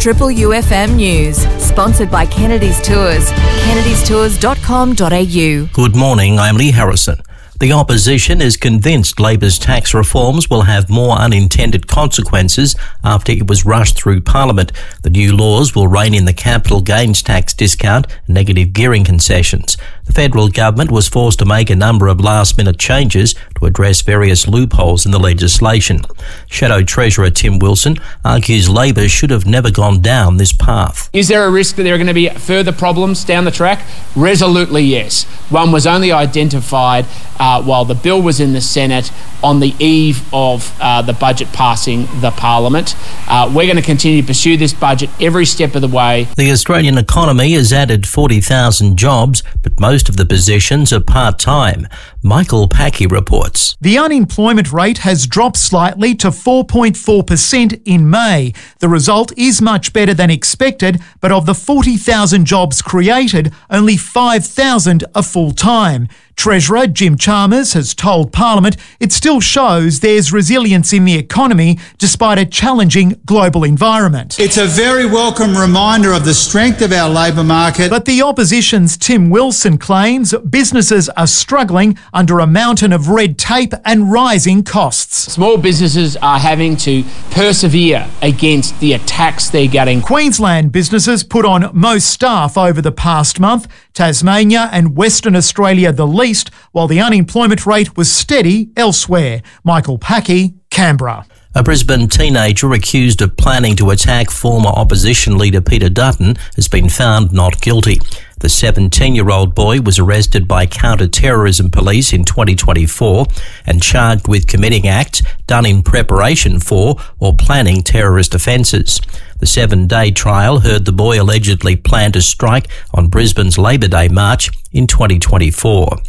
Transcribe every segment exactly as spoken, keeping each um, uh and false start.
Triple U F M News, sponsored by Kennedy's Tours. kennedys tours dot com dot a u. Good morning, I'm Lee Harrison. The opposition is convinced Labor's tax reforms will have more unintended consequences after it was rushed through Parliament. The new laws will rein in the capital gains tax discount and negative gearing concessions. The federal government was forced to make a number of last-minute changes to address various loopholes in the legislation. Shadow Treasurer Tim Wilson argues Labor should have never gone down this path. Is there a risk that there are going to be further problems down the track? Resolutely yes. One was only identified uh, while the bill was in the Senate on the eve of uh, the budget passing the Parliament. Uh, we're going to continue to pursue this budget every step of the way. The Australian economy has added forty thousand jobs, but most of the positions are part-time. Michael Packey reports. The unemployment rate has dropped slightly to four point four percent in May. The result is much better than expected, but of the forty thousand jobs created, only five thousand are full-time. Treasurer Jim Chalmers has told Parliament it still shows there's resilience in the economy despite a challenging global environment. It's a very welcome reminder of the strength of our labour market. But the opposition's Tim Wilson claims businesses are struggling under a mountain of red tape and rising costs. Small businesses are having to persevere against the attacks they're getting. Queensland businesses put on most staff over the past month, Tasmania and Western Australia the least, while the unemployment rate was steady elsewhere. Michael Packey, Canberra. A Brisbane teenager accused of planning to attack former opposition leader Peter Dutton has been found not guilty. The seventeen-year-old boy was arrested by counter-terrorism police in twenty twenty-four and charged with committing acts done in preparation for or planning terrorist offences. The seven-day trial heard the boy allegedly planned a strike on Brisbane's Labor Day march in twenty twenty-four.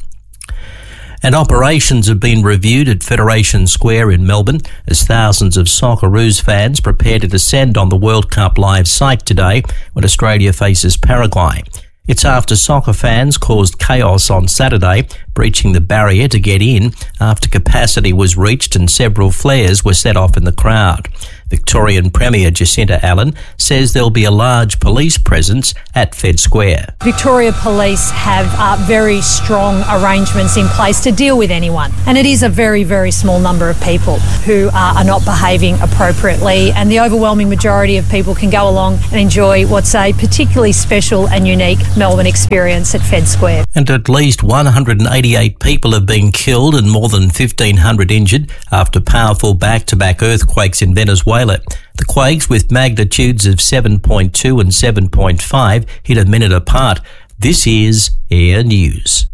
And operations have been reviewed at Federation Square in Melbourne as thousands of Socceroos fans prepare to descend on the World Cup live site today when Australia faces Paraguay. It's after soccer fans caused chaos on Saturday, breaching the barrier to get in after capacity was reached and several flares were set off in the crowd. Victorian Premier Jacinta Allen says there'll be a large police presence at Fed Square. Victoria Police have uh, very strong arrangements in place to deal with anyone. And it is a very, very small number of people who uh, are not behaving appropriately. And the overwhelming majority of people can go along and enjoy what's a particularly special and unique Melbourne experience at Fed Square. And at least one hundred eighty-eight people have been killed and more than fifteen hundred injured after powerful back-to-back earthquakes in Venezuela. The quakes, with magnitudes of seven point two and seven point five, hit a minute apart. This is Air News.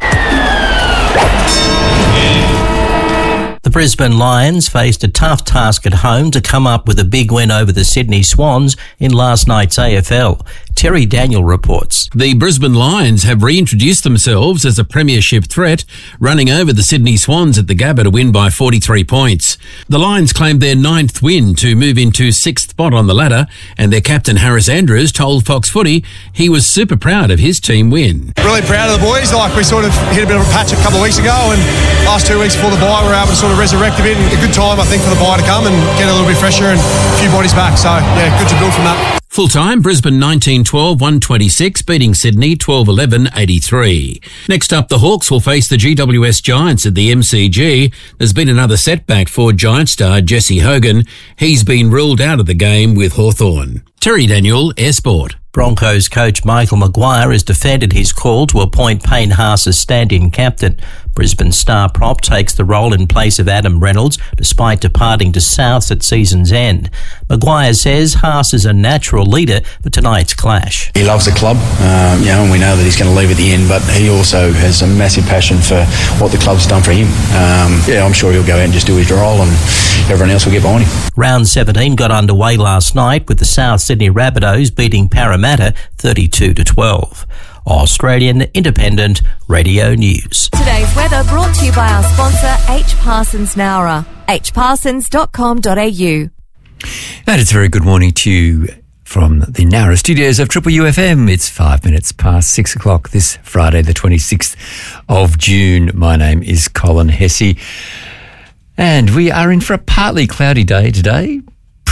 The Brisbane Lions faced a tough task at home to come up with a big win over the Sydney Swans in last night's A F L. Terry Daniel reports. The Brisbane Lions have reintroduced themselves as a premiership threat, running over the Sydney Swans at the Gabba to win by forty-three points. The Lions claimed their ninth win to move into sixth spot on the ladder, and their captain Harris Andrews told Fox Footy he was super proud of his team win. Really proud of the boys. Like, we sort of hit a bit of a patch a couple of weeks ago, and last two weeks before the bye we were able to sort of resurrect a bit. A good time, I think, for the bye to come and get a little bit fresher and a few bodies back. So, yeah, good to build from that. Full-time, Brisbane nineteen twelve one twenty-six, beating Sydney twelve eleven eighty-three. Next up, the Hawks will face the G W S Giants at the M C G. There's been another setback for Giant star Jesse Hogan. He's been ruled out of the game with Hawthorn. Terry Daniel, Air Sport. Broncos coach Michael Maguire has defended his call to appoint Payne Haas as stand-in captain. Brisbane star prop takes the role in place of Adam Reynolds, despite departing to Souths at season's end. Maguire says Haas is a natural leader for tonight's clash. He loves the club, um, you know, and we know that he's going to leave at the end, but he also has a massive passion for what the club's done for him. Um, yeah, I'm sure he'll go out and just do his role, and everyone else will get behind him. Round seventeen got underway last night with the South Sydney Rabbitohs beating Parramatta thirty-two to twelve. Australian Independent Radio News. Today's weather brought to you by our sponsor H Parsons Nowra, h parsons dot com dot a u. And it's a very good morning to you from the Nowra studios of Triple U F M. It's five minutes past six o'clock this Friday, the twenty-sixth of June. My name is Colin Hesse, and we are in for a partly cloudy day today.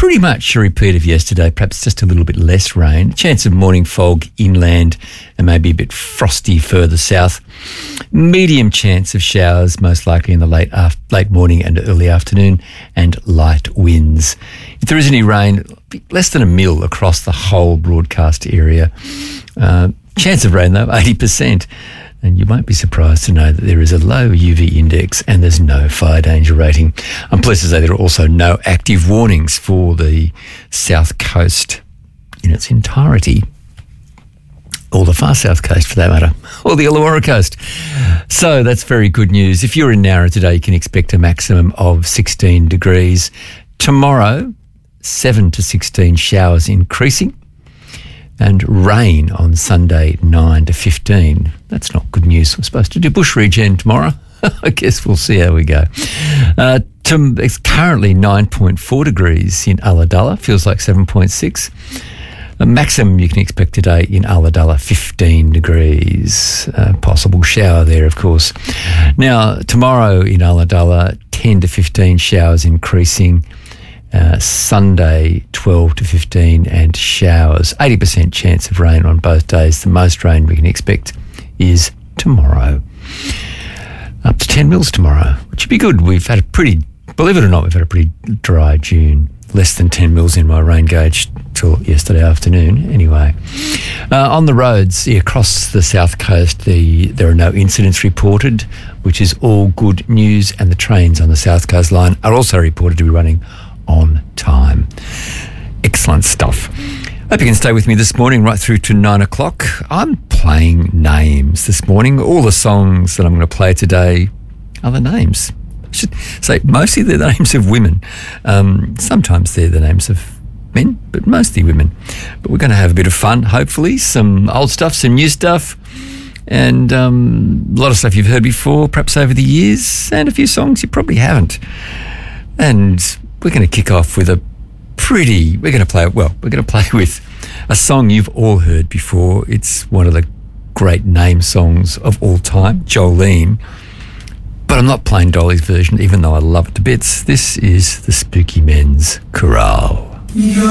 pretty much a repeat of yesterday, perhaps just a little bit less rain. Chance of morning fog inland and maybe a bit frosty further south. Medium chance of showers, most likely in the late af- late morning and early afternoon, and light winds. If there is any rain, less than a mil across the whole broadcast area. Uh, chance of rain, though, eighty percent. And you won't be surprised to know that there is a low U V index and there's no fire danger rating. I'm pleased to say there are also no active warnings for the South Coast in its entirety, or the far South Coast for that matter, or the Illawarra Coast. So that's very good news. If you're in Nowra today, you can expect a maximum of sixteen degrees. Tomorrow, seven to sixteen showers increasing. And rain on Sunday, nine to fifteen. That's not good news. We're supposed to do bush regen tomorrow. I guess we'll see how we go. Uh, to, it's currently nine point four degrees in Ulladulla. Feels like seven point six. The maximum you can expect today in Ulladulla, fifteen degrees. Uh, possible shower there, of course. Now, tomorrow in Ulladulla, ten to fifteen showers increasing. Uh, Sunday, twelve to fifteen, and showers. eighty percent chance of rain on both days. The most rain we can expect is tomorrow. Up to ten mils tomorrow, which would be good. We've had a pretty, believe it or not, we've had a pretty dry June. Less than ten mils in my rain gauge till yesterday afternoon. Anyway, uh, on the roads yeah, across the South Coast, the there are no incidents reported, which is all good news, and the trains on the South Coast line are also reported to be running on time. Excellent stuff. Hope you can stay with me this morning right through to nine o'clock. I'm playing names this morning. All the songs that I'm going to play today are the names. I should say mostly they're the names of women. Um, sometimes they're the names of men, but mostly women. But we're going to have a bit of fun, hopefully. Some old stuff, some new stuff, and um, a lot of stuff you've heard before, perhaps over the years, and a few songs you probably haven't. And we're going to kick off with a pretty, we're going to play, well, we're going to play with a song you've all heard before. It's one of the great name songs of all time, Jolene. But I'm not playing Dolly's version, even though I love it to bits. This is the Spooky Men's Chorale.